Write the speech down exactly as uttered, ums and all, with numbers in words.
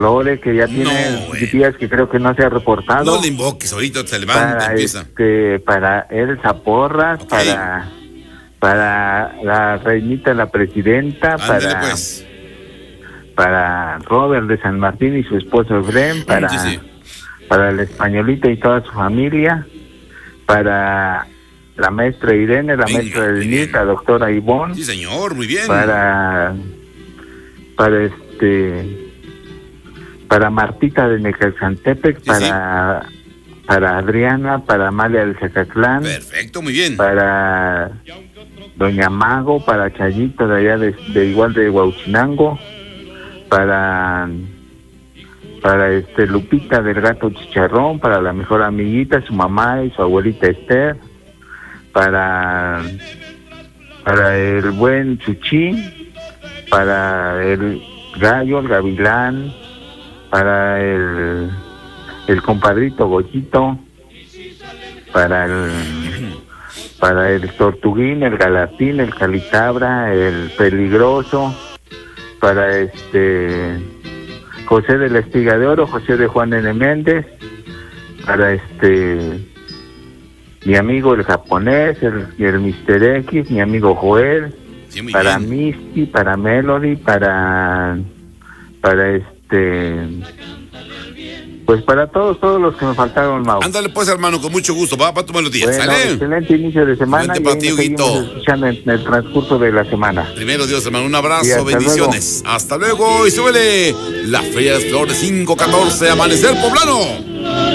Lore, que ya tiene No, días que creo que no se ha reportado. No le invoques, ahorita se levanta, para empieza. este, para Elsa Porras, Ok. para para la reinita, la presidenta, Ándale, para pues. para Robert de San Martín y su esposo Efrem, para Sí, sí. para la españolita y toda su familia, para la maestra Irene, la Venga, maestra del muy N I bien. T, la doctora Ivonne, Sí, señor, muy bien. para para este para Martita de Necalzantepec, Sí, para para Adriana, para Amalia del Zacatlán, Perfecto, muy bien. para Doña Mago, para Chayito de allá de, de igual de Huauchinango, para para este Lupita del Gato Chicharrón, para la mejor amiguita, su mamá y su abuelita Esther, para para el buen Chuchín, para el Gallo, el Gavilán, para el el compadrito Goyito, para el para el Tortuguín, el Galatín, el Calitabra, el Peligroso, para este José de la Espiga de Oro, José de Juan N. Méndez, para este mi amigo el japonés, el, el mister X, mi amigo Joel, Sí, muy para bien. Misty, para Melody, para para este pues para todos, todos los que me faltaron, Mau. Ándale, pues, hermano, con mucho gusto. Va para tu melodía, Bueno, ¿sale? excelente inicio de semana. Igualmente Y para ahí ti, nos seguimos Huguito. escuchando en, en el transcurso de la semana. Primero Dios, hermano, un Y abrazo, hasta bendiciones. Hasta luego y súbele la Feria de las Flores cinco catorce, Amanecer Poblano.